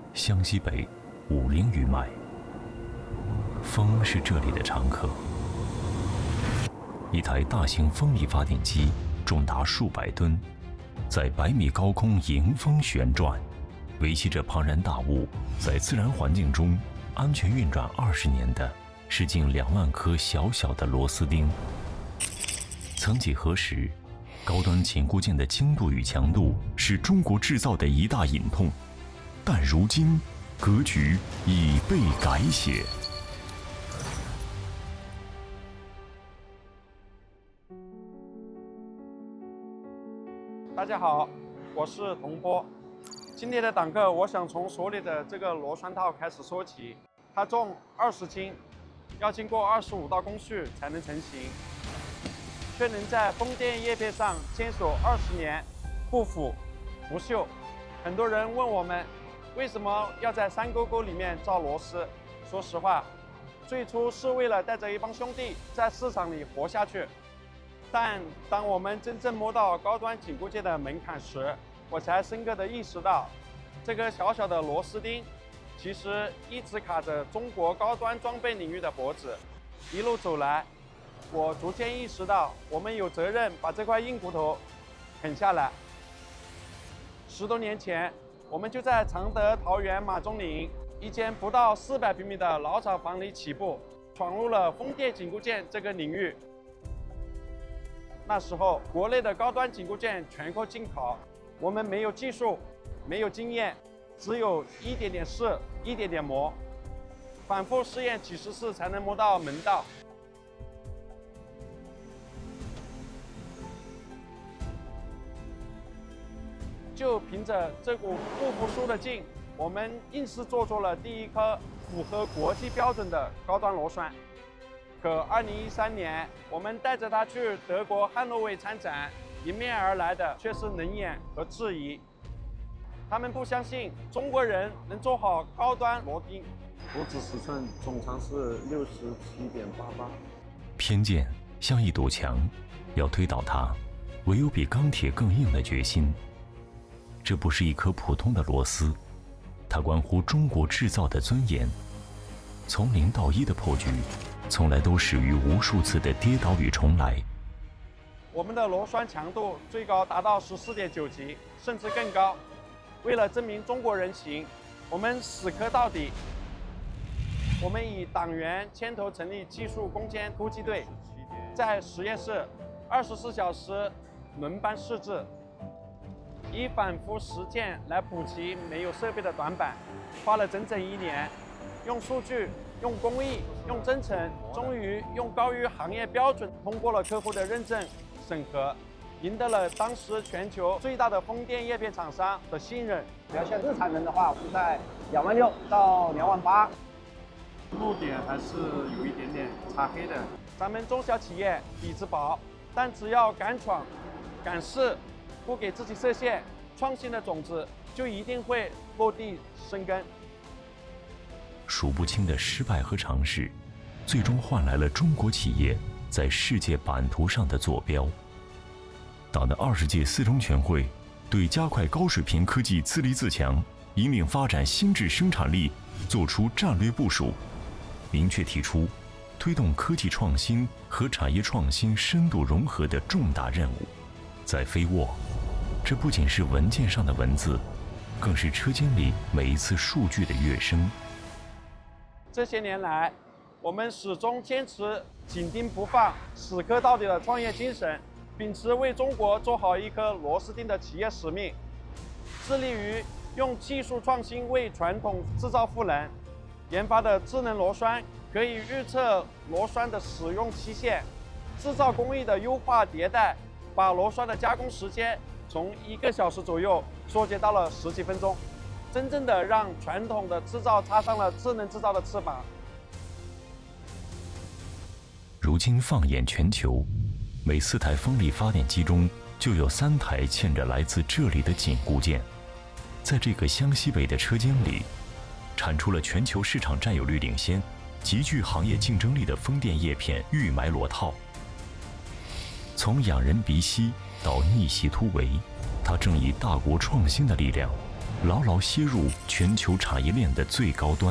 湘西北50余迈。风是这里的常客。一台大型风力发电机重达数百吨，在100米高空迎风旋转，维系着庞然大物在自然环境中安全运转20年的是近2万颗小小的螺丝钉。曾几何时，高端紧固件的精度与强度是中国制造的一大隐痛，但如今格局已被改写。 大家好，我是童波。今天的档课，我想从手里的这个螺栓套开始说起。它重20斤，要经过25道工序才能成型，却能在风电叶片上坚守20年，不腐不锈。很多人问我们，为什么要在山沟沟里面造螺丝？说实话，最初是为了带着一帮兄弟在市场里活下去。但当我们真正摸到高端紧固件的门槛时，我才深刻地意识到，这个小小的螺丝钉，其实一直卡着中国高端装备领域的脖子。一路走来，我逐渐意识到，我们有责任把这块硬骨头啃下来。10多年前，我们就在常德桃源马中岭一间不到400平米的老厂房里起步，闯入了风电紧固件这个领域。那时候，国内的高端紧固件全靠进口，我们没有技术，没有经验，只有一点点试，一点点磨，反复试验几十次才能摸到门道。就凭着这股不服输的劲，我们硬是做出了第一颗符合国际标准的高端螺栓。可2013年，我们带着它去德国汉诺威参展，迎面而来的却是冷眼和质疑。他们不相信中国人能做好高端螺钉。 骨质尺寸总长是67.88。 偏见像一堵墙，要推倒它，唯有比钢铁更硬的决心。这不是一颗普通的螺丝，它关乎中国制造的尊严。从0到1的破局，从来都始于无数次的跌倒与重来。 我们的螺栓强度最高达到14.9级，甚至更高。为了证明中国人行，我们死磕到底。我们以党员牵头成立技术攻坚突击队，在实验室24小时轮班试制，以反复实践来补齐没有设备的短板，花了整整1年，用数据、用工艺、用真诚，终于用高于行业标准通过了客户的认证审核，赢得了当时全球最大的风电叶片厂商的信任。 要像日产人的话，是在26000到28000。 露点还是有一点点擦黑的。咱们中小企业底子薄，但只要敢闯、敢试，不给自己设限，创新的种子就一定会落地生根。 数不清的失败和尝试，最终换来了中国企业在世界版图上的坐标。党的20届4中全会对加快高水平科技自立自强、引领发展新质生产力作出战略部署，明确提出推动科技创新和产业创新深度融合的重大任务。在飞沃，这不仅是文件上的文字，更是车间里每一次数据的乐声。 这些年来，我们始终坚持紧盯不放、死磕到底的创业精神，秉持为中国做好一颗螺丝钉的企业使命，致力于用技术创新为传统制造赋能。研发的智能螺栓可以预测螺栓的使用期限，制造工艺的优化迭代，把螺栓的加工时间从1个小时左右缩减到了10几分钟，真正的让传统的制造插上了智能制造的翅膀。 如今放眼全球，每4台风力发电机中就有3台嵌着来自这里的紧固件。在这个湘西北的车间里，产出了全球市场占有率领先、极具行业竞争力的风电叶片预埋螺套。从仰人鼻息到逆袭突围，它正以大国创新的力量， 牢牢楔入全球产业链的最高端。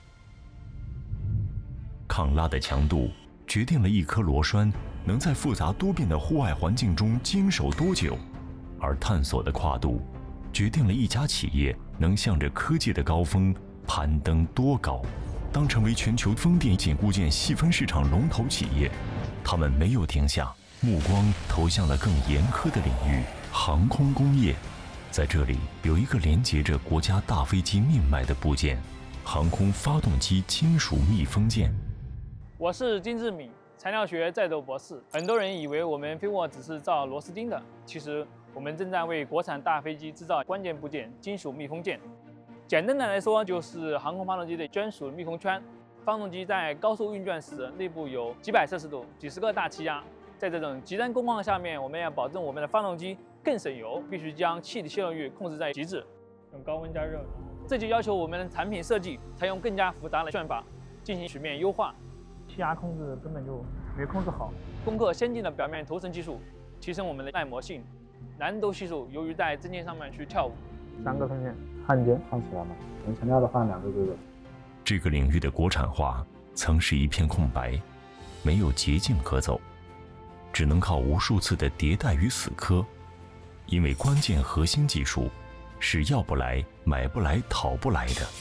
抗拉的强度决定了一颗螺栓能在复杂多变的户外环境中坚守多久，而探索的跨度决定了一家企业能向着科技的高峰攀登多高。当成为全球风电紧固件细分市场龙头企业，他们没有停下，目光投向了更严苛的领域——航空工业。在这里，有一个连接着国家大飞机命脉的部件——航空发动机金属密封件。 我是金志敏，材料学在读博士。很多人以为我们飞沃只是造螺丝钉的，其实我们正在为国产大飞机制造关键部件——金属密封件。简单的来说，就是航空发动机的专属密封圈。发动机在高速运转时，内部有几百摄氏度、几十个大气压。在这种极端工况下面，我们要保证我们的发动机更省油，必须将气体泄漏率控制在极致，用高温加热。这就要求我们的产品设计采用更加复杂的算法进行曲面优化。 气压控制根本就没控制好。 攻克先进的表面涂层技术，提升我们的耐磨性。难度系数由于在针尖上面去跳舞。 3个分线，焊接焊起来了，原材料的话2个规格。 这个领域的国产化曾是一片空白，没有捷径可走，只能靠无数次的迭代与死磕。因为关键核心技术是要不来、买不来、讨不来的。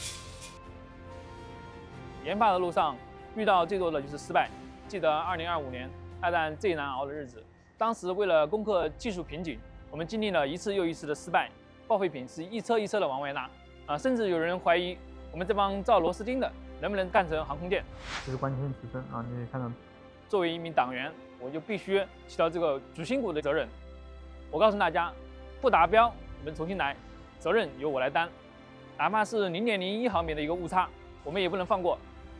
研发的路上遇到最多的就是失败。记得2025年2战最难熬的日子，当时为了攻克技术瓶颈，我们经历了一次又一次的失败，报废品是一车一车的往外拉，甚至有人怀疑我们这帮造螺丝钉的能不能干成航空店。 这是关键提升啊！你可以看到， 作为一名党员，我就必须起到这个主心骨的责任。我告诉大家，不达标我们重新来，责任由我来担，哪怕是0.01毫米的一个误差，我们也不能放过。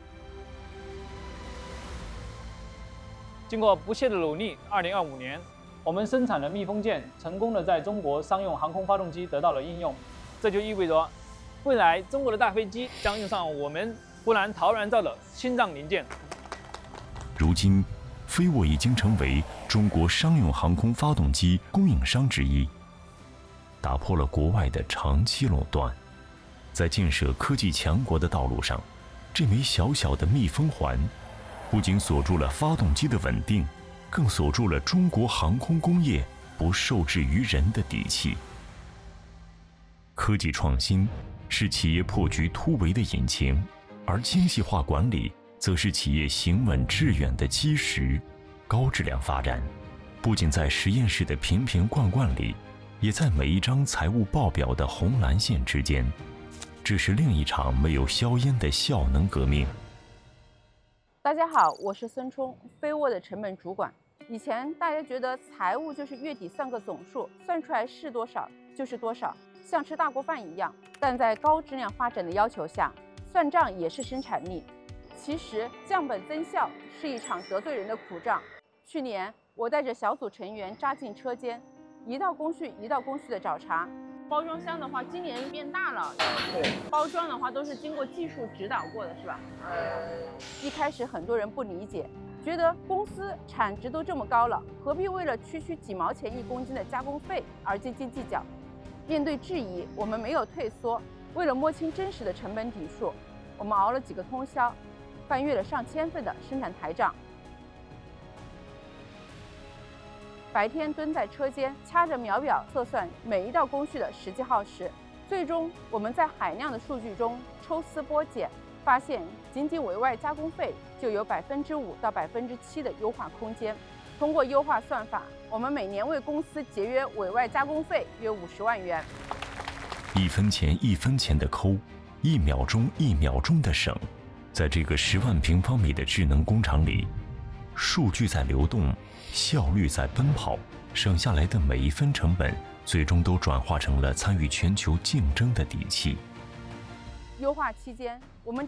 经过不懈的努力，2025年，我们生产的密封件成功的在中国商用航空发动机得到了应用。这就意味着，未来中国的大飞机将用上我们湖南陶然造的心脏零件。 如今，飞沃已经成为中国商用航空发动机供应商之一，打破了国外的长期垄断。在建设科技强国的道路上，这枚小小的密封环不仅锁住了发动机的稳定，更锁住了中国航空工业不受制于人的底气。科技创新是企业破局突围的引擎，而精细化管理则是企业行稳致远的基石。高质量发展不仅在实验室的瓶瓶罐罐里，也在每一张财务报表的红蓝线之间。这是另一场没有硝烟的效能革命。 大家好，我是孙冲，飞沃的成本主管。以前大家觉得财务就是月底算个总数，算出来是多少就是多少，像吃大锅饭一样。但在高质量发展的要求下，算账也是生产力。其实降本增效是一场得罪人的苦仗。去年我带着小组成员扎进车间，一道工序一道工序的找茬。包装箱的话，今年变大了。对，包装的话都是经过技术指导过的，是吧？一开始很多人不理解，觉得公司产值都这么高了，何必为了区几毛钱1公斤的加工费而斤斤计较？面对质疑，我们没有退缩。为了摸清真实的成本底数，我们熬了几个通宵，翻阅了上千份的生产台账。白天蹲在车间，掐着秒表测算每一道工序的实际耗时。最终，我们在海量的数据中抽丝剥茧，发现仅委外加工费就有5%到7%的优化空间。通过优化算法，我们每年为公司节约委外加工费约50万元。 1分钱1分钱的抠，1秒钟1秒钟的省。在这个10万平方米的智能工厂里，数据在流动，效率在奔跑，省下来的每一分成本，最终都转化成了参与全球竞争的底气。 优化期间，我们